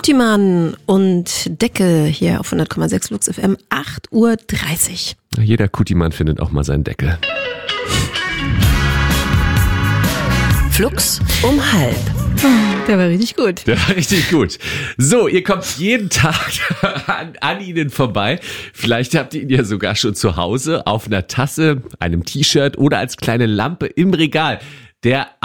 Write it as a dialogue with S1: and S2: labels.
S1: Kutiman und Deckel hier auf 100,6 Flux FM, 8:30 Uhr.
S2: Jeder Kutiman findet auch mal seinen Deckel.
S3: Flux um 12:30.
S1: Der war richtig gut.
S2: Der war richtig gut. So, ihr kommt jeden Tag an Ihnen vorbei. Vielleicht habt ihr ihn ja sogar schon zu Hause auf einer Tasse, einem T-Shirt oder als kleine Lampe im Regal. Der